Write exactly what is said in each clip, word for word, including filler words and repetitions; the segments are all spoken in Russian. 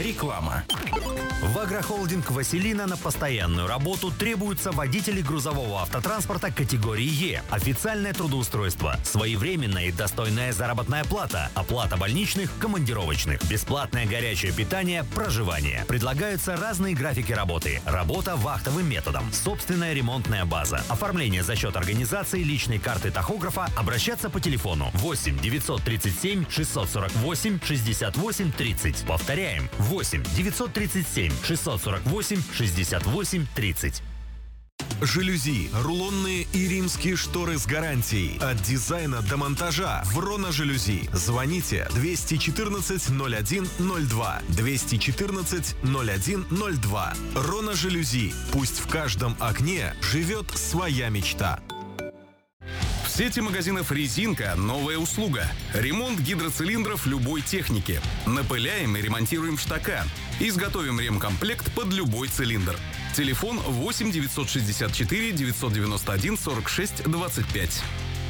Реклама. В агрохолдинг «Василина» на постоянную работу требуются водители грузового автотранспорта категории Е. Официальное трудоустройство, своевременная и достойная заработная плата, оплата больничных, командировочных, бесплатное горячее питание, проживание. Предлагаются разные графики работы. Работа вахтовым методом, собственная ремонтная база, оформление за счет организации личной карты тахографа, обращаться по телефону восемь девятьсот тридцать семь шестьсот сорок восемь шестьдесят восемь тридцать. Повторяем, восемь девятьсот тридцать семь шестьсот сорок восемь шестьдесят восемь тридцать. Жалюзи, рулонные и римские шторы с гарантией. От дизайна до монтажа. Врона Жалюзи. Звоните двести четырнадцать ноль один ноль два. двести четырнадцать ноль один ноль два. Рона Жалюзи. Пусть в каждом окне живет своя мечта. В сети магазинов «Резинка» новая услуга. Ремонт гидроцилиндров любой техники. Напыляем и ремонтируем штака. Изготовим ремкомплект под любой цилиндр. Телефон восемь девятьсот шестьдесят четыре девятьсот девяносто один сорок шесть двадцать пять.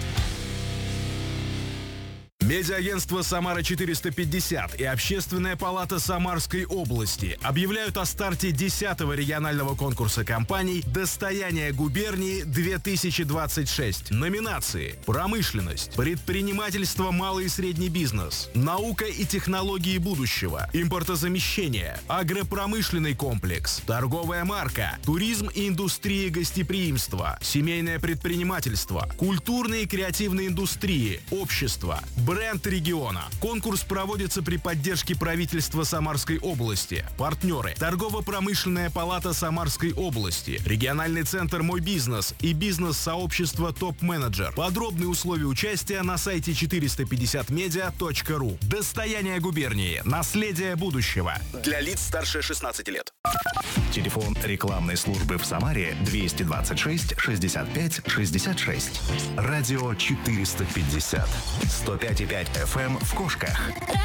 Медиаагентство «Самара четыреста пятьдесят» и Общественная палата Самарской области объявляют о старте десятого регионального конкурса компаний «Достояние губернии-две тысячи двадцать шесть». Номинации: промышленность, предпринимательство, малый и средний бизнес, наука и технологии будущего, импортозамещение, агропромышленный комплекс, торговая марка, туризм и индустрия гостеприимства, семейное предпринимательство, культурные и креативные индустрии, общество, бренд региона. Конкурс проводится при поддержке правительства Самарской области. Партнеры: Торгово-промышленная палата Самарской области, региональный центр «Мой бизнес» и бизнес-сообщество «Топ-менеджер». Подробные условия участия на сайте четыреста пятьдесят медиа точка ру. Достояние губернии. Наследие будущего. Для лиц старше шестнадцати лет. Телефон рекламной службы в Самаре двести двадцать шесть шестьдесят пять шестьдесят шесть. Радио четыреста пятьдесят. сто пять и пять эф эм в Кошках.